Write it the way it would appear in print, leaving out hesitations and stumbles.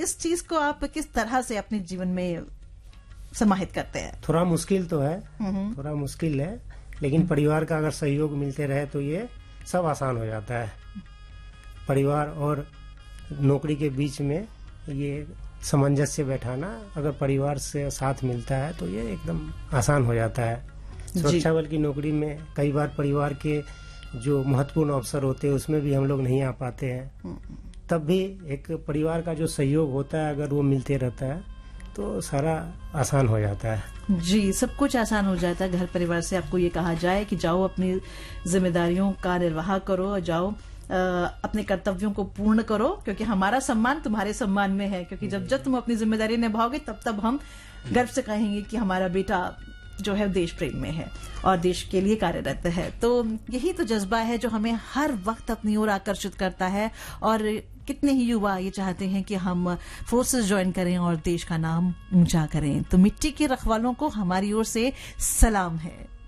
इस चीज को आप किस तरह से अपने जीवन में समाहित करते हैं? थोड़ा मुश्किल तो है, थोड़ा मुश्किल है, लेकिन परिवार का अगर सहयोग मिलते रहे तो ये सब आसान हो जाता है। परिवार और नौकरी के बीच में ये सामंजस्य बैठाना अगर परिवार से साथ मिलता है तो ये एकदम आसान हो जाता है। सुरक्षा बल की नौकरी में कई बार परिवार के जो महत्वपूर्ण अवसर होते हैं उसमें भी हम लोग नहीं आ पाते हैं, तब भी एक परिवार का जो सहयोग होता है अगर वो मिलते रहता है तो सारा आसान हो जाता है। जी, सब कुछ आसान हो जाता है। घर परिवार से आपको ये कहा जाए कि जाओ अपनी जिम्मेदारियों का निर्वाह करो, जाओ अपने कर्तव्यों को पूर्ण करो, क्योंकि हमारा सम्मान तुम्हारे सम्मान में है। क्योंकि जब जब तुम अपनी जिम्मेदारी निभाओगे तब हम गर्व से कहेंगे कि हमारा बेटा जो है देश प्रेम में है और देश के लिए कार्यरत है। तो यही तो जज्बा है जो हमें हर वक्त अपनी ओर आकर्षित करता है। और कितने ही युवा ये चाहते हैं कि हम फोर्सेस ज्वाइन करें और देश का नाम ऊंचा करें। तो मिट्टी के रखवालों को हमारी ओर से सलाम है।